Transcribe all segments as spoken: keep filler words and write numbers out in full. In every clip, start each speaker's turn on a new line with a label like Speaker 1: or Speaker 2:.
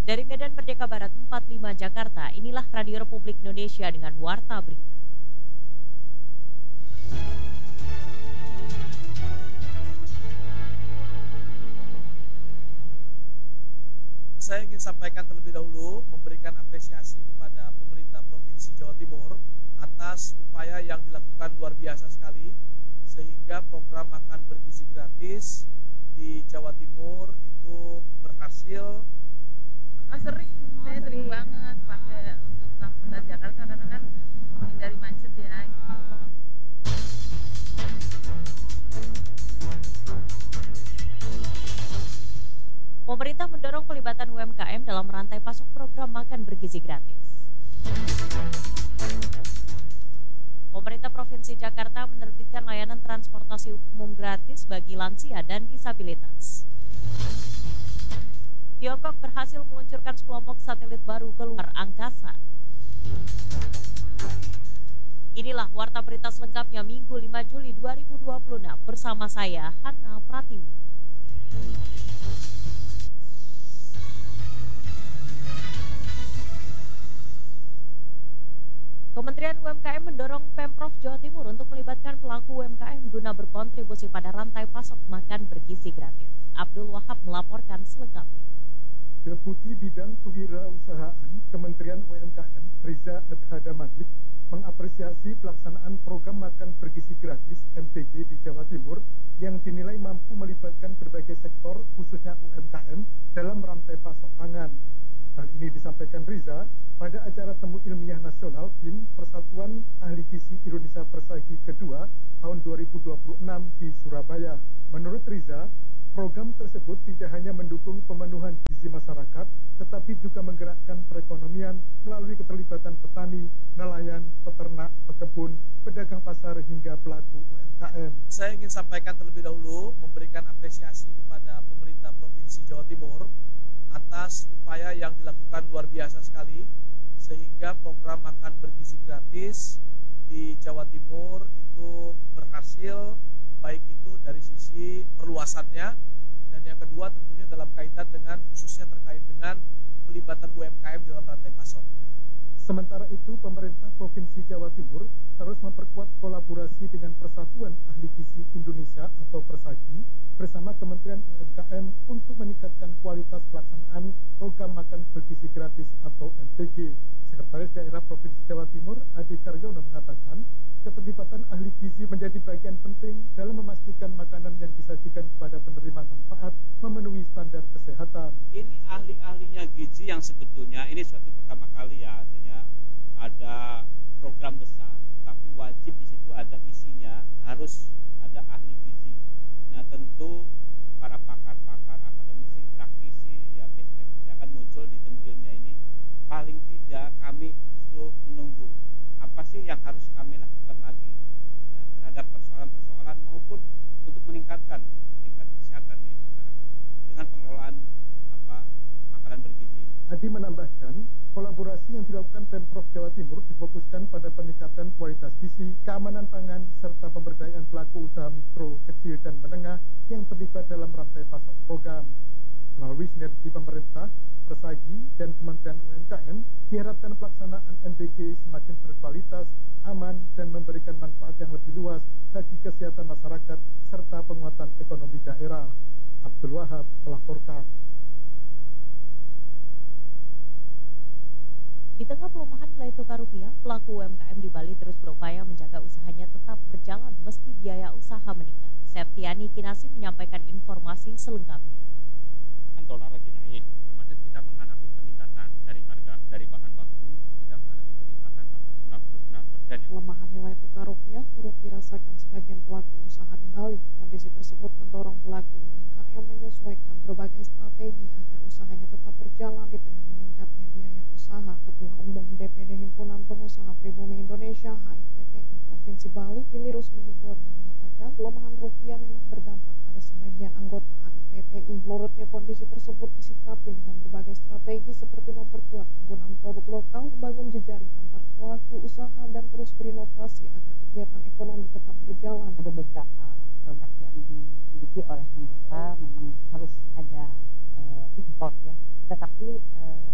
Speaker 1: Dari Medan Merdeka Barat empat puluh lima Jakarta, inilah Radio Republik Indonesia dengan Warta Berita.
Speaker 2: Saya ingin sampaikan terlebih dahulu memberikan apresiasi kepada pemerintah Provinsi Jawa Timur atas upaya yang dilakukan luar biasa sekali sehingga program makan bergizi gratis di Jawa Timur itu berhasil.
Speaker 3: Oh, sering, saya sering banget pakai untuk transportasi Jakarta karena kan menghindari macet ya. Gitu.
Speaker 1: Pemerintah mendorong pelibatan U M K M dalam rantai pasok program makan bergizi gratis. Pemerintah Provinsi Jakarta menerbitkan layanan transportasi umum gratis bagi lansia dan disabilitas. Tiongkok berhasil meluncurkan sekelompok satelit baru ke luar angkasa. Inilah Warta Berita selengkapnya Minggu lima Juli dua ribu dua puluh enam bersama saya, Hana Pratiwi. Kementerian U M K M mendorong Pemprov Jawa Timur untuk melibatkan pelaku U M K M guna berkontribusi pada rantai pasok makan bergizi gratis. Abdul Wahab melaporkan selengkapnya.
Speaker 4: Deputi Bidang Kewirausahaan Kementerian U M K M, Riza Adhada Malik, mengapresiasi pelaksanaan program makan bergizi gratis M B G di Jawa Timur yang dinilai mampu melibatkan berbagai sektor, khususnya U M K M, dalam rantai pasok pangan. Hal ini disampaikan Riza pada acara Temu Ilmiah Nasional P I N Persatuan Ahli Gizi Indonesia Persagi kedua tahun dua ribu dua puluh enam di Surabaya. Menurut Riza, program tersebut tidak hanya mendukung pemenuhan gizi masyarakat, tetapi juga menggerakkan perekonomian melalui keterlibatan petani, nelayan, peternak, pekebun, pedagang pasar hingga pelaku U M K M.
Speaker 2: Saya ingin sampaikan terlebih dahulu memberikan apresiasi kepada pemerintah Provinsi Jawa Timur atas upaya yang dilakukan luar biasa sekali sehingga program makan bergizi gratis di Jawa Timur itu berhasil, baik itu dari sisi perluasannya dan yang kedua tentunya dalam kaitan dengan khususnya terkait dengan pelibatan U M K M dalam rantai pasok.
Speaker 4: Sementara itu, pemerintah Provinsi Jawa Timur terus memperkuat kolaborasi dengan Persatuan Ahli Gizi Indonesia atau Persagi bersama Kementerian U M K M untuk meningkatkan kualitas pelaksanaan program makan bergizi gratis atau M B G. Sekretaris Daerah Provinsi Jawa Timur, Adi Karyono mengatakan, keterlibatan ahli gizi menjadi bagian penting dalam memastikan makanan yang disajikan kepada penerima manfaat memenuhi standar kesehatan.
Speaker 5: Ini ahli-ahlinya gizi yang sebetulnya ini suatu pertama kali ya, artinya ada program besar, tapi wajib di situ ada isinya, harus ada ahli gizi. Nah tentu para pakar-pakar, akademisi, praktisi, ya best practice akan muncul di Temu Ilmiah ini. Paling tidak kami justru menunggu apa sih yang harus kami lakukan lagi ya, terhadap persoalan-persoalan maupun untuk meningkatkan tingkat kesehatan di masyarakat dengan pengelolaan apa makanan bergizi.
Speaker 4: Adi menambahkan, kolaborasi yang dilakukan Pemprov Jawa Timur difokuskan pada peningkatan kualitas gizi, keamanan pangan, serta pemberdayaan pelaku usaha mikro, kecil, dan menengah yang terlibat dalam rantai pasok program. Melalui sinergi pemerintah, Persagi, dan Kementerian U M K M, diharapkan pelaksanaan M B G semakin berkualitas, aman, dan memberikan manfaat yang lebih luas bagi kesehatan masyarakat serta penguatan ekonomi daerah. Abdul Wahab melaporkan.
Speaker 1: Di tengah pelemahan nilai tukar rupiah, pelaku U M K M di Bali terus berupaya menjaga usahanya tetap berjalan meski biaya usaha meningkat. Septiani Kinasi menyampaikan informasi selengkapnya.
Speaker 6: Kan dolar lagi naik, otomatis kita menghadapi peningkatan dari harga, dari bahan baku, kita menghadapi peningkatan sampai sembilan puluh sembilan persen.
Speaker 7: Pelemahan nilai tukar rupiah turut dirasakan sebagian pelaku usaha di Bali. Kondisi tersebut mendorong pelaku U M K M menyesuaikan berbagai strategi agar usahanya tetap berjalan di tengah meningkatnya biaya usaha. Ketua Umum D P D Himpunan Pengusaha Pribumi Indonesia H I P P I Provinsi Bali, Ini Rusmini Gorda mengatakan pelemahan rupiah memang berdampak pada sebagian anggota H I P P I. Menurutnya kondisi tersebut disikapi dengan berbagai strategi seperti memperkuat penggunaan produk lokal, membangun jejaring antar pelaku usaha, dan terus berinovasi agar kegiatan ekonomi tetap berjalan.
Speaker 8: Ada beberapa produk yang dimiliki oleh anggota memang harus ada uh, import ya, tetapi uh,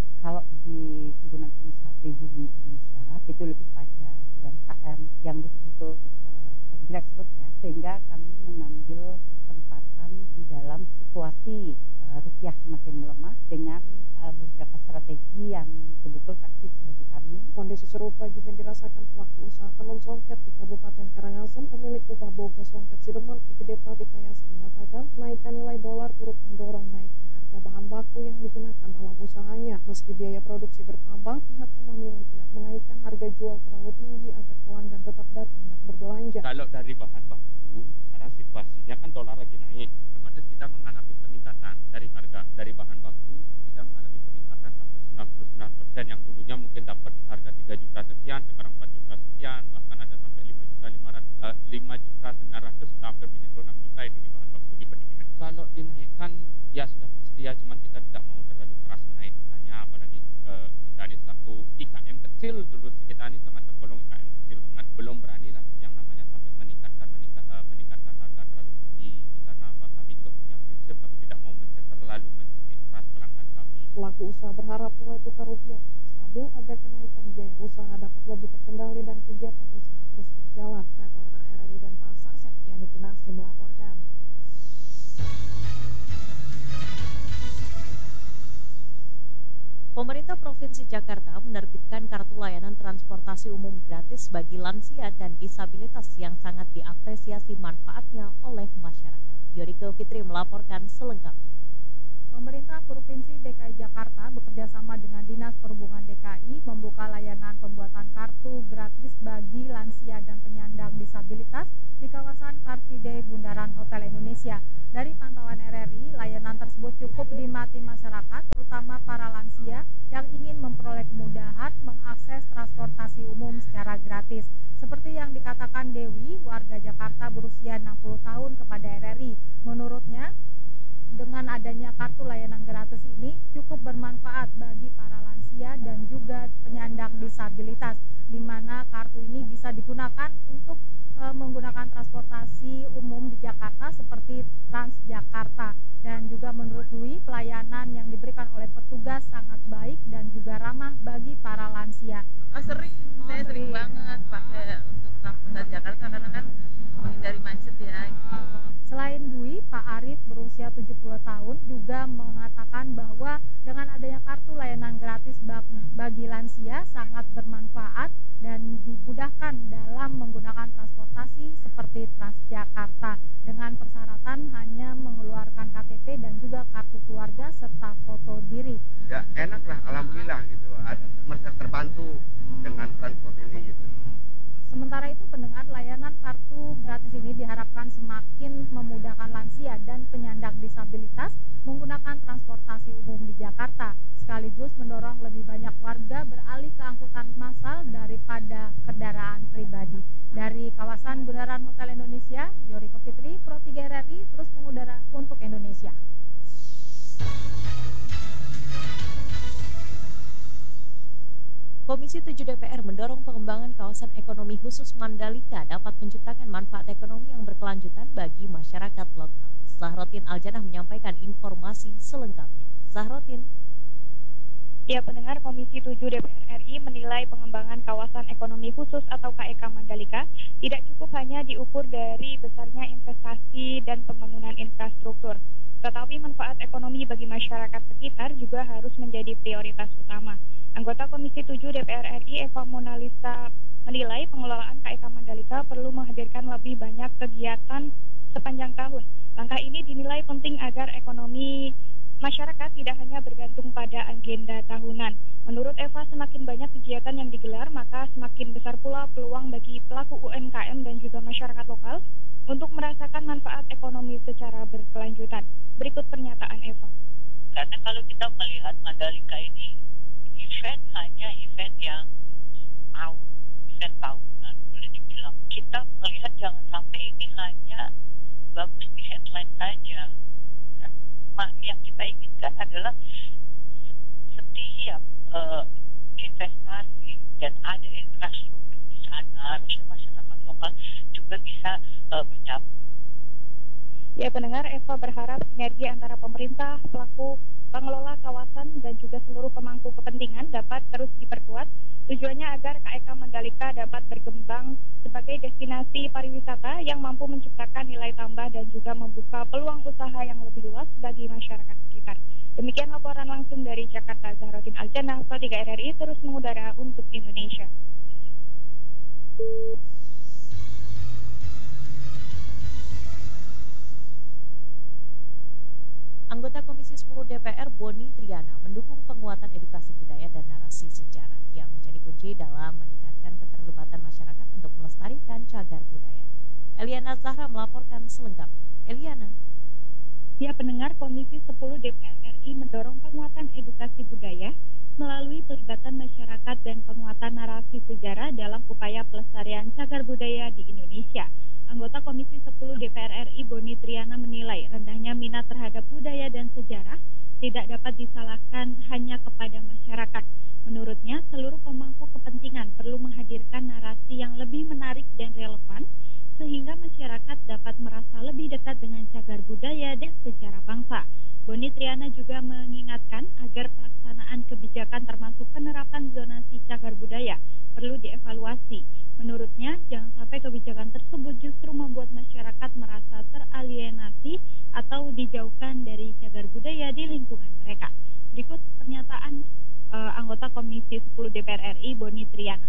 Speaker 8: rupiah semakin melemah dengan uh, beberapa strategi yang betul-betul taktis bagi kami.
Speaker 7: Kondisi serupa juga dirasakan pelaku usaha tenun songket di Kabupaten Karangasem. Pemilik rumah boga songket Sideman Igede Pratikayasa menyatakan kenaikan nilai dolar turut mendorong naiknya harga bahan baku yang digunakan dalam usahanya. Meski biaya produksi bertambah, pihaknya memilih tidak menaikkan harga jual terlalu tinggi agar pelanggan tetap datang dan berbelanja.
Speaker 6: Kalau dari bahan baku, karena situasinya kan dolar lagi naik, otomatis kita mengalami peningkatan dari harga dari bahan baku. Kita mengalami peningkatan sampai sembilan puluh sembilan persen, yang dulunya mungkin dapat di harga tiga juta sekian, sekarang empat juta sekian, bahkan ada sampai lima juta lima ratus, lima juta sembilan ratus, sudah hampir menyentuh enam juta itu di bahan baku di pendingan. Kalau dinaikkan ya sudah pasti ya, cuman kita tidak mau terlalu keras menaikkannya, apalagi eh, kita ini selaku I K M kecil, dulu kita ini sangat tergolong I K M kecil banget, belum berani lah yang namanya sampai meningkatkan meningkat, uh, meningkatkan harga terlalu tinggi, karena apa, kami juga punya prinsip, kami tidak mau mencek terlalu mencekik keras pelanggan kami.
Speaker 7: Pelaku usaha berharap nilai tukar rupiah tetap stabil agar kenaikan biaya usaha dapat lebih terkendali dan kegiatan usaha terus berjalan. Reporter R R I Denpasar Septiani Kinasi melaporkan.
Speaker 1: Pemerintah Provinsi Jakarta menerbitkan kartu layanan transportasi umum gratis bagi lansia dan disabilitas yang sangat diapresiasi manfaatnya oleh masyarakat. Yorike Fitri melaporkan selengkapnya.
Speaker 9: Pemerintah Provinsi D K I Jakarta bekerjasama dengan Dinas Perhubungan D K I membuka layanan pembuatan kartu gratis bagi lansia dan penyandang disabilitas di kawasan Car Free Day Bundaran Hotel Indonesia. Dari pantauan R R I, layanan tersebut cukup dinikmati masyarakat, terutama para lansia yang ingin memperoleh kemudahan mengakses transportasi umum secara gratis. Seperti yang dikatakan Dewi, warga Jakarta berusia enam puluh tahun kepada R R I. Menurutnya, dengan adanya kartu layanan gratis ini cukup bermanfaat bagi para lansia dan juga penyandang disabilitas, di mana kartu ini bisa digunakan untuk e, menggunakan transportasi umum di Jakarta seperti Transjakarta. Dan juga menurut Dwi, pelayanan yang diberikan oleh petugas sangat baik dan juga ramah bagi para lansia.
Speaker 3: Oh, sering, oh, saya sering. sering banget pakai untuk transportasi Jakarta karena kan menghindari macet ya. Gitu.
Speaker 9: Selain Dwi, Pak Arif berusia tujuh puluh tahun juga mengatakan bahwa dengan adanya kartu layanan gratis bagi lansia sangat bermanfaat dan dimudahkan dalam menggunakan transportasi seperti Transjakarta dengan persyaratan hanya mengeluarkan K T P dan juga kartu keluarga serta foto diri.
Speaker 10: Ya enak lah, alhamdulillah gitu, merasa terbantu dengan transport ini gitu.
Speaker 9: Sementara itu, pendengar, layanan kartu gratis ini diharapkan semakin memudahkan lansia dan penyandang disabilitas menggunakan transportasi umum di Jakarta, sekaligus mendorong lebih banyak warga beralih ke angkutan massal daripada kendaraan pribadi. Dari kawasan Bundaran Hotel Indonesia, Yorike Fitri, Pro tiga R R I, terus mengudara untuk Indonesia.
Speaker 1: Komisi tujuh D P R mendorong pengembangan kawasan ekonomi khusus Mandalika dapat menciptakan manfaat ekonomi yang berkelanjutan bagi masyarakat lokal. Zahrotin Aljanah menyampaikan informasi selengkapnya. Zahrotin.
Speaker 11: Ya, pendengar, Komisi tujuh D P R R I menilai pengembangan kawasan ekonomi khusus atau K E K Mandalika tidak cukup hanya diukur dari besarnya investasi dan pembangunan infrastruktur, tetapi manfaat ekonomi bagi masyarakat sekitar juga harus menjadi prioritas utama. Anggota Komisi tujuh D P R R I Eva Monalisa menilai pengelolaan K E K Mandalika perlu menghadirkan lebih banyak kegiatan sepanjang tahun. Langkah ini dinilai penting agar ekonomi masyarakat tidak hanya bergantung pada agenda tahunan. Menurut Eva, semakin banyak kegiatan yang digelar, maka semakin besar pula peluang bagi pelaku U M K M dan juga masyarakat lokal untuk merasakan manfaat ekonomi secara berkelanjutan. Berikut pernyataan Eva.
Speaker 12: Karena kalau kita melihat Mandalika ini event hanya event yang tahun, event tahunan boleh dibilang. Kita melihat jangan sampai ini hanya bagus di headline saja. Nah, yang kita inginkan adalah setiap uh, investasi dan ada infrastruktur di sana, harusnya masyarakat lokal juga bisa uh, berdampak.
Speaker 11: Ya, pendengar, Eva berharap sinergi antara pemerintah, pelaku pengelola kawasan dan juga seluruh pemangku kepentingan dapat terus diperkuat. Tujuannya agar K E K Mandalika dapat berkembang sebagai destinasi pariwisata yang mampu menciptakan nilai tambah dan juga membuka peluang usaha yang lebih luas bagi masyarakat sekitar. Demikian laporan langsung dari Jakarta, Zahroddin Aljannah, Pro tiga R R I terus mengudara untuk Indonesia.
Speaker 1: Anggota Komisi sepuluh D P R Boni Triana mendukung penguatan edukasi budaya dan narasi sejarah yang menjadi kunci dalam meningkatkan keterlibatan masyarakat untuk melestarikan cagar budaya. Eliana Zahra melaporkan selengkapnya. Eliana.
Speaker 11: Ya, pendengar, Komisi sepuluh D P R R I mendorong penguatan edukasi budaya melalui pelibatan masyarakat dan penguatan narasi sejarah dalam upaya pelestarian cagar budaya di Indonesia. Anggota Komisi sepuluh D P R R I Boni Triana menilai rendahnya minat terhadap budaya dan sejarah tidak dapat disalahkan hanya kepada masyarakat. Menurutnya, seluruh pemangku kepentingan perlu menghadirkan narasi yang lebih menarik dan relevan sehingga masyarakat dapat merasa lebih dekat dengan cagar budaya dan sejarah bangsa. Boni Triana juga mengingatkan agar pelaksanaan kebijakan termasuk penerapan zonasi cagar budaya perlu dievaluasi. Menurutnya, jangan sampai kebijakan tersebut justru membuat masyarakat merasa teralienasi atau dijauhkan dari cagar budaya di lingkungan mereka. Berikut pernyataan uh, anggota Komisi sepuluh D P R R I Boni Triana.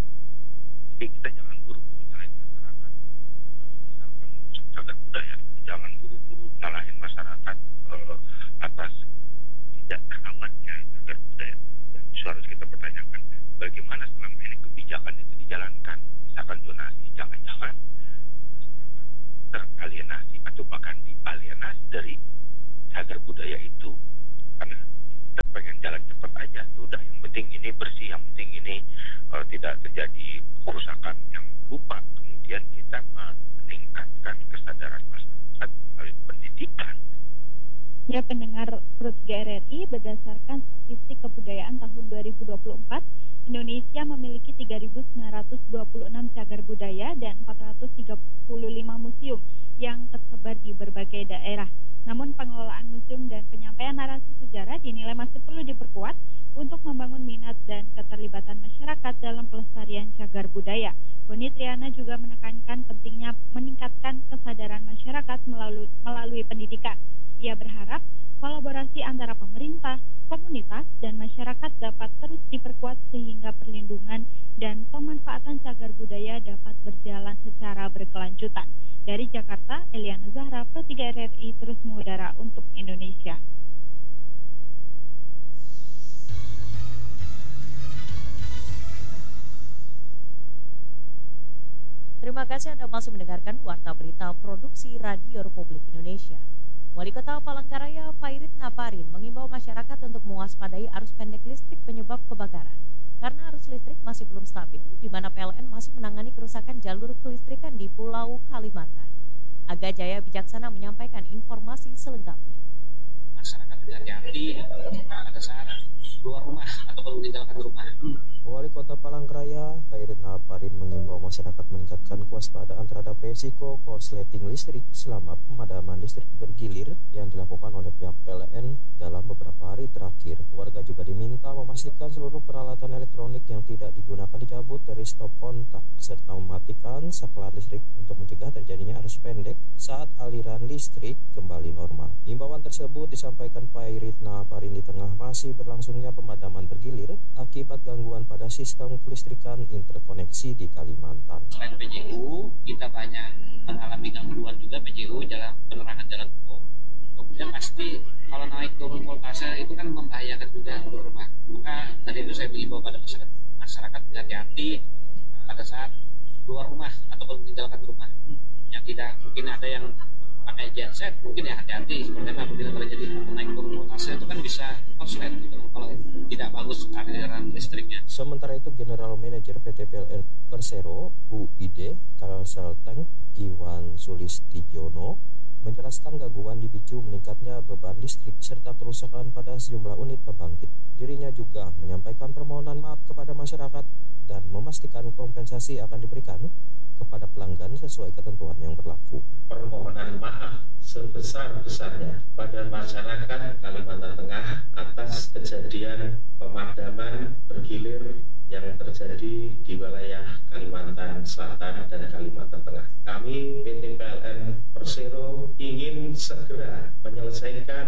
Speaker 13: Jadi kita jangan buru-buru nyalahin masyarakat, uh, misalkan merusak cagar budaya, jangan buru-buru nyalahin masyarakat uh, atas tidak terawatnya cagar budaya. Dan itu harus kita pertanyakan, bagaimana selama ini kebijakan itu dijalankan, misalkan zonasi, jangan-jangan masyarakat teralienasi atau bahkan dialienasi dari cagar budaya itu karena kita pengen jalan cepat aja, udah yang penting ini bersih, yang penting ini uh, tidak terjadi kerusakan, yang lupa kemudian kita meningkatkan kesadaran masyarakat melalui pendidikan.
Speaker 11: Ya, pendengar Pro tiga R R I, berdasarkan statistik kebudayaan tahun dua ribu dua puluh empat, Indonesia memiliki tiga ribu sembilan ratus dua puluh enam cagar budaya dan empat ratus tiga puluh lima museum yang tersebar di berbagai daerah. Namun pengelolaan museum dan penyampaian narasi sejarah dinilai masih perlu diperkuat untuk membangun minat dan keterlibatan masyarakat dalam pelestarian cagar budaya. Boni Triana juga menekankan pentingnya meningkatkan kesadaran masyarakat melalui, melalui pendidikan. Ia berharap kolaborasi antara pemerintah, komunitas, dan masyarakat dapat terus diperkuat sehingga perlindungan dan pemanfaatan cagar budaya dapat berjalan secara berkelanjutan. Dari Jakarta, Eliana Zahra, Pro tiga R R I terus mengudara untuk Indonesia.
Speaker 1: Terima kasih Anda masih mendengarkan Warta Berita Produksi Radio Republik Indonesia. Wali Kota Palangkaraya, Pairit Naparin, mengimbau masyarakat untuk mewaspadai arus pendek listrik penyebab kebakaran. Karena arus listrik masih belum stabil, di mana P L N masih menangani kerusakan jalur kelistrikan di Pulau Kalimantan. Aga Jaya Bijaksana menyampaikan informasi selengkapnya.
Speaker 14: Masyarakat hati-hati pada saat keluar rumah ataupun meninggalkan rumah.
Speaker 15: Wali Kota Palangkaraya, Pairit Naparin, mengimbau masyarakat meningkatkan kewaspadaan terhadap resiko korsleting listrik selama pemadaman listrik bergilir yang dilakukan oleh pihak P L N dalam beberapa hari terakhir. Warga juga diminta memastikan seluruh peralatan elektronik yang tidak digunakan dicabut dari stop kontak serta mematikan saklar listrik untuk mencegah terjadinya arus pendek saat aliran listrik kembali normal. Himbauan tersebut disampaikan Pairit Naparin di tengah masih berlangsungnya pemadaman bergilir akibat gangguan pada sistem kelistrikan interkoneksi di Kalimantan.
Speaker 14: Selain P J U, kita banyak mengalami gangguan juga P J U jalan penerangan jalan umum. Kemudian pasti kalau naik turun voltase itu kan membahayakan juga untuk rumah. Maka tadi itu saya mengimbau pada masyarakat, masyarakat hati-hati pada saat keluar rumah ataupun meninggalkan rumah. Yang tidak mungkin ada yang pakai genset, mungkin ya hati-hati seperti apa apabila terjadi naik turun voltase itu kan bisa korslet gitu kalau tidak bagus aliran listriknya.
Speaker 15: Sementara itu General Manager P T P L N Persero U I D Kalselteng Iwan Sulistijono menjelaskan gangguan dipicu meningkatnya beban listrik serta kerusakan pada sejumlah unit pembangkit. Dirinya juga menyampaikan permohonan maaf kepada masyarakat dan memastikan kompensasi akan diberikan kepada pelanggan sesuai ketentuan yang berlaku.
Speaker 16: Permohonan maaf sebesar-besarnya pada masyarakat Kalimantan Tengah atas kejadian pemadaman bergilir yang terjadi di wilayah Kalimantan Selatan dan Kalimantan Tengah. Kami P T P L N Persero ingin segera menyelesaikan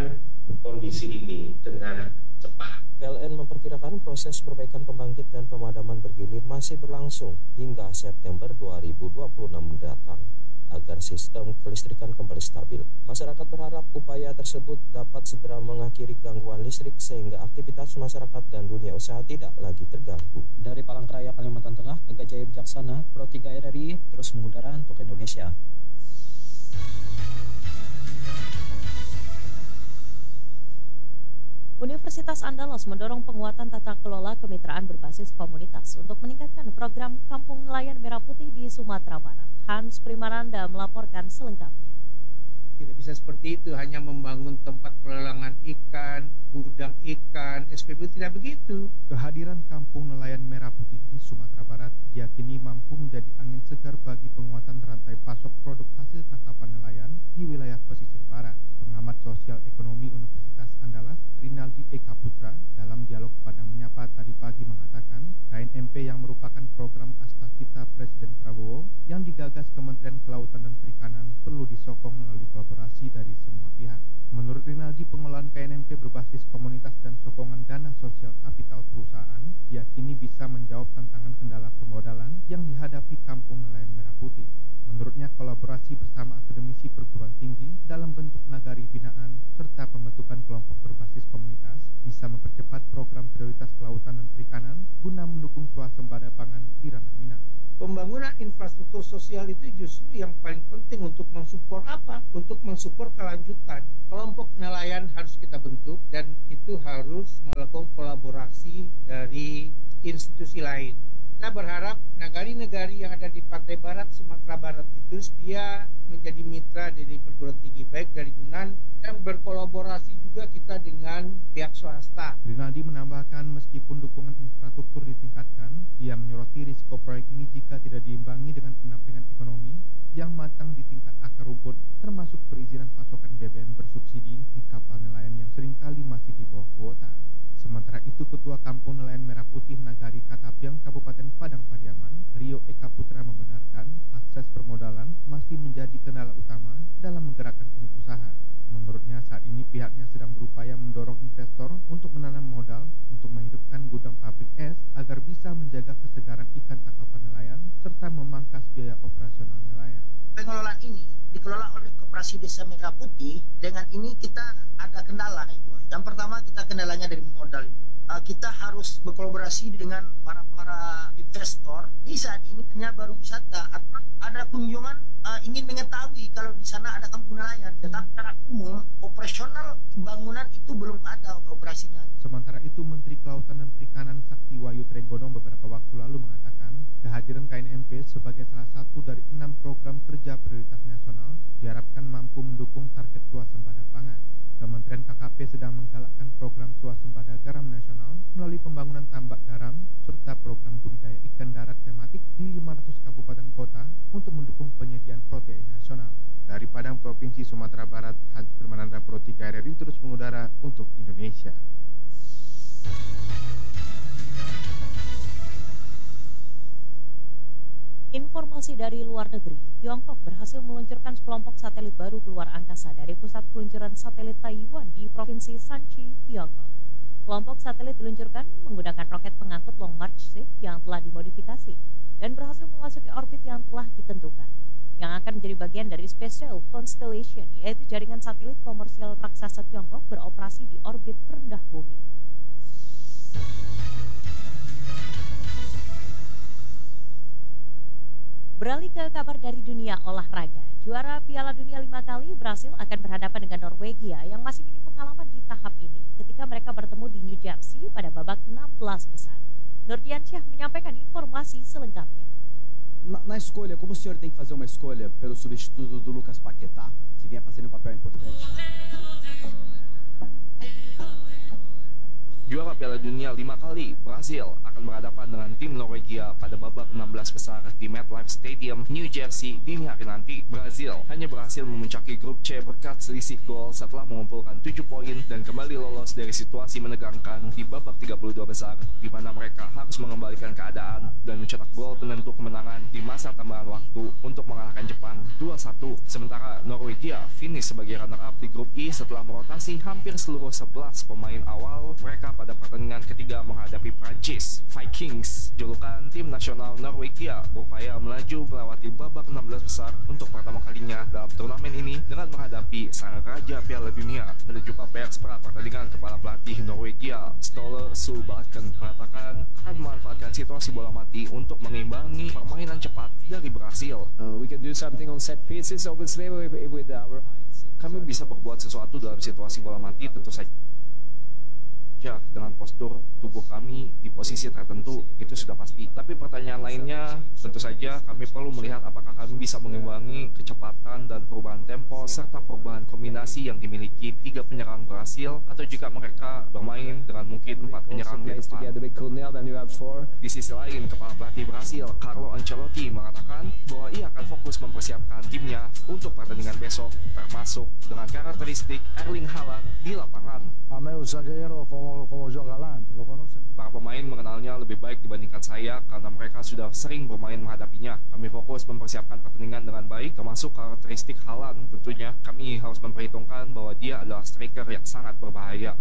Speaker 16: kondisi ini dengan cepat.
Speaker 15: P L N memperkirakan proses perbaikan pembangkit dan pemadaman bergilir masih berlangsung hingga September dua ribu dua puluh enam mendatang agar sistem kelistrikan kembali stabil. Masyarakat berharap upaya tersebut dapat segera mengakhiri gangguan listrik sehingga aktivitas masyarakat dan dunia usaha tidak lagi terganggu.
Speaker 17: Dari Palangkaraya, Kalimantan Tengah, Aga Jaya Wijaksana, Pro tiga R R I, terus mengudara untuk Indonesia.
Speaker 1: Universitas Andalas mendorong penguatan tata kelola kemitraan berbasis komunitas untuk meningkatkan program Kampung Nelayan Merah Putih di Sumatera Barat. Hans Primaranda melaporkan selengkapnya.
Speaker 18: Tidak bisa seperti itu, hanya membangun tempat pelelangan ikan, gudang ikan, S P B U, tidak begitu.
Speaker 19: Kehadiran Kampung Nelayan Merah Putih di Sumatera Barat diyakini mampu menjadi angin segar bagi penguatan rantai pasok produk hasil tangkapan nelayan di wilayah pesisir barat. Pengamat sosial ekonomi Universitas Andalas, Rinaldi Eka Putra, dalam dialog pada Menyapa tadi pagi mengatakan, K N M P yang merupakan program Astagita Presiden Prabowo yang digagas Kementerian Kelautan dan Perikanan perlu disokong melalui kolaborasi dari semua pihak. Menurut Rinaldi, pengelolaan K N M P berbasis komunitas dan sokongan dana sosial kapital perusahaan diyakini bisa menjawab tantangan kendala permodalan yang dihadapi Kampung Nelayan Merah Putih. Menurutnya, kolaborasi bersama akademisi perguruan tinggi dalam bentuk nagari binaan serta pembentukan kelompok berbasis komunitas bisa mempercepat program prioritas kelautan dan perikanan guna mendukung swasembada pangan di ranah Minang.
Speaker 18: Pembangunan infrastruktur sosial itu justru yang paling penting untuk mensupport apa? Untuk mensupport kelanjutan. Kelompok nelayan harus kita bentuk dan itu harus melakukan kolaborasi dari institusi lain. Kita berharap negari-negari yang ada di pantai barat Sumatera Barat itu dia menjadi mitra dari perguruan tinggi baik dari Yunan dan berkolaborasi juga kita dengan pihak swasta.
Speaker 19: Rinaldi menambahkan meskipun dukungan infrastruktur ditingkatkan, ia menyoroti risiko proyek ini jika tidak diimbangi dengan pendampingan ekonomi yang matang di tingkat akar rumput, termasuk perizinan pasokan B B M bersubsidi di kapal nelayan yang seringkali masih di bawah kuota. Sementara itu, Ketua Kampung Nelayan Merah Putih Nagari Katapiang Kabupaten Padang Pariaman, Rio Eka Putra membenarkan akses permodalan masih menjadi kendala utama dalam menggerakkan unit usaha. Menurutnya, saat ini pihaknya sedang berupaya mendorong investor untuk menanam modal untuk menghidupkan gudang pabrik es agar bisa menjaga kesegaran ikan tangkapan nelayan serta memangkas biaya operasional nelayan.
Speaker 20: Pengelolaan ini dikelola oleh Koperasi Desa Merah Putih. Dengan ini kita ada kendala itu. Yang pertama, kita kendalanya dari modal itu. Uh, kita harus berkolaborasi dengan para-para investor. Ini saat ini hanya baru wisata atau ada kunjungan uh, ingin mengetahui kalau di sana ada kampung nelayan. Tetapi secara umum operasional bangunan itu belum ada operasinya.
Speaker 19: Sementara itu, Menteri Kelautan dan Perikanan Sakti Wahyu Trenggono beberapa waktu lalu mengatakan kehadiran K N M P sebagai salah satu dari enam program kerja prioritas nasional diharapkan mampu mendukung target swasembada pangan. Kementerian K K P sedang menggalakkan program swasembada garam nasional melalui pembangunan tambak garam serta program budidaya ikan darat tematik di lima ratus kabupaten kota untuk mendukung penyediaan protein nasional. Dari Padang, Provinsi Sumatera Barat, Hans Primananda, Pro tiga R R I terus mengudara untuk Indonesia.
Speaker 1: Informasi dari luar negeri, Tiongkok berhasil meluncurkan sekelompok satelit baru keluar angkasa dari pusat peluncuran satelit Taiwan di Provinsi Shanxi, Tiongkok. Kelompok satelit diluncurkan menggunakan roket pengangkut Long March six yang telah dimodifikasi dan berhasil memasuki orbit yang telah ditentukan, yang akan menjadi bagian dari Spatial Constellation, yaitu jaringan satelit komersial raksasa Tiongkok beroperasi di orbit terendah bumi. Beralih ke kabar dari dunia olahraga, juara Piala Dunia lima kali Brasil akan berhadapan dengan Norwegia yang masih minim pengalaman di tahap ini ketika mereka bertemu di New Jersey pada babak enam belas besar. Nurdiansyah menyampaikan informasi selengkapnya.
Speaker 21: Na, na escolha, como o senhor tem que fazer uma escolha pelo substituto do Lucas Paquetá, que vinha fazendo um papel importante?
Speaker 2: Juara Piala Dunia lima kali, Brazil akan berhadapan dengan tim Norwegia pada babak enam belas besar di MetLife Stadium, New Jersey dini hari nanti. Brazil hanya berhasil memuncaki grup C berkat selisih gol setelah mengumpulkan tujuh poin dan kembali lolos dari situasi menegangkan di babak tiga puluh dua besar, di mana mereka harus mengembalikan keadaan dan mencetak gol penentu kemenangan di masa tambahan waktu untuk mengalahkan Jepang dua satu. Sementara Norwegia finish sebagai runner-up di grup I setelah merotasi hampir seluruh sebelas pemain awal mereka pada pertandingan ketiga menghadapi Prancis. Vikings, julukan tim nasional Norwegia, berupaya melaju melewati babak enam belas besar untuk pertama kalinya dalam turnamen ini dengan menghadapi sang raja Piala Dunia. Pada jumpa pers pra pertandingan, kepala pelatih Norwegia Ståle Solbakken mengatakan akan memanfaatkan situasi bola mati untuk mengimbangi permainan cepat dari Brasil.
Speaker 22: Uh, we can do something on set pieces, obviously with, with our heights.
Speaker 2: Kami bisa berbuat sesuatu dalam situasi bola mati tentu saja. Ya, dengan postur tubuh kami di posisi tertentu, itu sudah pasti. Tapi pertanyaan lainnya, tentu saja kami perlu melihat apakah kami bisa mengimbangi kecepatan dan perubahan tempo serta perubahan kombinasi yang dimiliki tiga penyerang Brasil, atau jika mereka bermain dengan mungkin empat penyerang di depan. Di sisi lain, kepala pelatih Brasil Carlo Ancelotti mengatakan bahwa ia akan fokus mempersiapkan timnya untuk pertandingan besok, termasuk dengan karakteristik Erling Haaland di lapangan. Para pemain mengenalnya lebih baik dibandingkan saya karena mereka sudah sering bermain menghadapinya. Kami fokus mempersiapkan pertandingan dengan baik, termasuk karakteristik Haaland. Tentunya kami harus memperhitungkan bahwa dia adalah striker yang sangat berbahaya.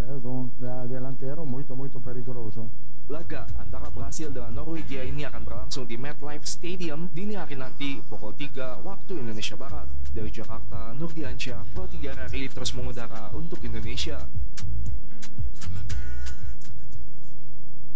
Speaker 2: Laga antara Brasil dengan Norwegia ini akan berlangsung di MetLife Stadium dini hari nanti pukul tiga waktu Indonesia Barat. Dari Jakarta, Nurdiansyah, Pro tiga R R I terus mengudara untuk Indonesia.